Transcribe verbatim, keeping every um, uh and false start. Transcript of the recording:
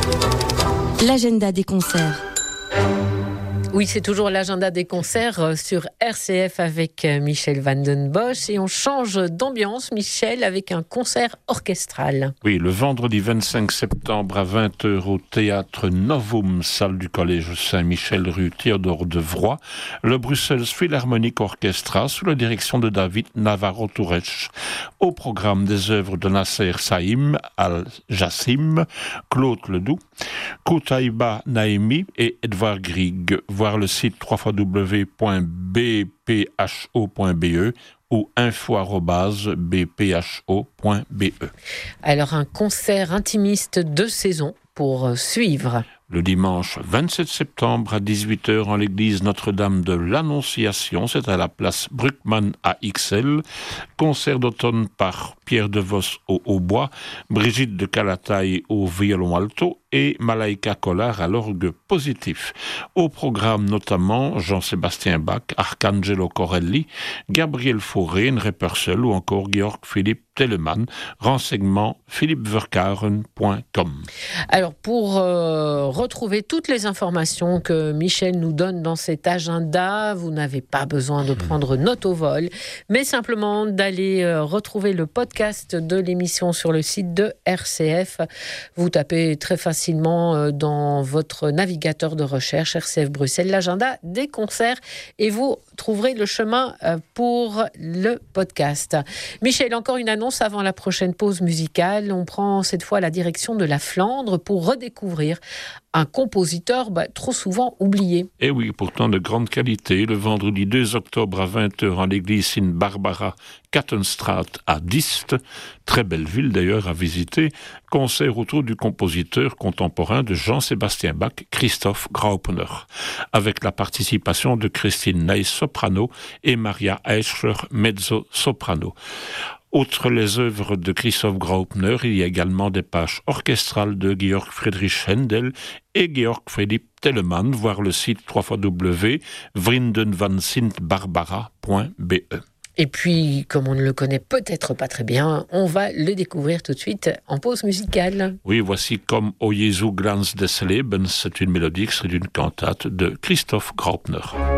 L'agenda des concerts. Oui, c'est toujours l'agenda des concerts sur R C F avec Michel Van Den Bosch et on change d'ambiance, Michel, avec un concert orchestral. Oui, le vendredi vingt-cinq septembre à vingt heures au théâtre Novum, salle du collège Saint-Michel, rue Théodore de Vroy, le Brussels Philharmonic Orchestra sous la direction de David Navarro-Touresh. Au programme des œuvres de Nasser Saïm Al-Jassim, Claude Ledoux, Koutaïba Naimi et Edouard Grieg. Voir le site w w w point b p h o point b e ou info arobase b p h o point b e. Alors un concert intimiste de saison pour suivre. Le dimanche vingt-sept septembre à dix-huit heures en l'église Notre-Dame de l'Annonciation, c'est à la place Bruckmann à Ixelles. Concert d'automne par Pierre Devos au hautbois, Brigitte de Calataille au violon alto et Malaika Collard à l'orgue positif. Au programme notamment Jean-Sébastien Bach, Arcangelo Corelli, Gabriel Fauré, Reppersel ou encore Georg Philipp Telemann. Renseignements philippe verkaren point com. Alors pour euh, retrouver toutes les informations que Michel nous donne dans cet agenda, vous n'avez pas besoin de prendre note au vol, mais simplement d'aller euh, retrouver le podcast de l'émission sur le site de R C F. Vous tapez très facilement euh, dans votre navigateur de recherche R C F Bruxelles l'agenda des concerts et vous trouverez le chemin euh, pour le podcast. Michel, encore une annonce avant la prochaine pause musicale. On prend cette fois la direction de la Flandre pour redécouvrir un compositeur bah, trop souvent oublié. Et oui, pourtant de grande qualité. Le vendredi deux octobre à vingt heures en l'église Sint Barbara Kattenstraat à Diest, très belle ville d'ailleurs à visiter, concert autour du compositeur contemporain de Jean-Sébastien Bach, Christoph Graupner, avec la participation de Christine Ney soprano et Maria Eichler mezzo soprano. Outre les œuvres de Christoph Graupner, il y a également des pages orchestrales de Georg Friedrich Händel et Georg Philipp Telemann. Voir le site w w w point vrienden van sint barbara point b e. Et puis, comme on ne le connaît peut-être pas très bien, on va le découvrir tout de suite en pause musicale. Oui, voici Comme O Jesu Glanz des Lebens, c'est une mélodie extraite d'une cantate de Christoph Graupner.